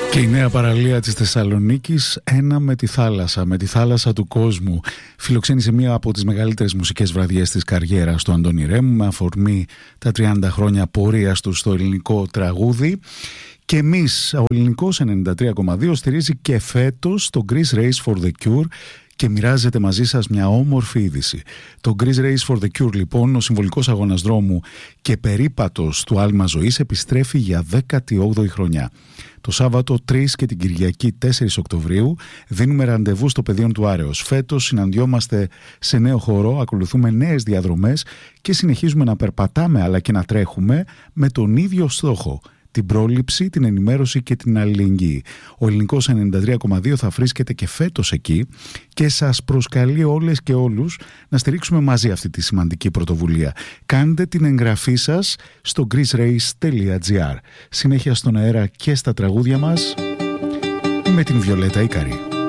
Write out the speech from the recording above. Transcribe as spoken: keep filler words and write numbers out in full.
Και η νέα παραλία της Θεσσαλονίκης, ένα με τη θάλασσα, με τη θάλασσα του κόσμου, φιλοξένησε μία από τις μεγαλύτερες μουσικές βραδιές της καριέρας του Αντώνη Ρέμου, με αφορμή τα τριάντα χρόνια πορείας του στο ελληνικό τραγούδι. Και εμείς, ο ελληνικός ενενήντα τρία κόμμα δύο στηρίζει και φέτος το Greece Race for the Cure και μοιράζεται μαζί σας μια όμορφη είδηση. Το Greece Race for the Cure, λοιπόν, ο συμβολικός αγώνας δρόμου και περίπατος του άλμα ζωής, επιστρέφει για δέκατη όγδοη χρονιά. Το Σάββατο τρεις και την Κυριακή τέσσερις Οκτωβρίου δίνουμε ραντεβού στο Πεδίον του Άρεως. Φέτος συναντιόμαστε σε νέο χώρο, ακολουθούμε νέες διαδρομές και συνεχίζουμε να περπατάμε αλλά και να τρέχουμε με τον ίδιο στόχο: την πρόληψη, την ενημέρωση και την αλληλεγγύη. Ο ελληνικός ενενήντα τρία κόμμα δύο θα βρίσκεται και φέτος εκεί και σας προσκαλεί όλες και όλους να στηρίξουμε μαζί αυτή τη σημαντική πρωτοβουλία. Κάντε την εγγραφή σας στο greece race τελεία gr. Συνέχεια στον αέρα και στα τραγούδια μας με την Βιολέτα Ικαρή.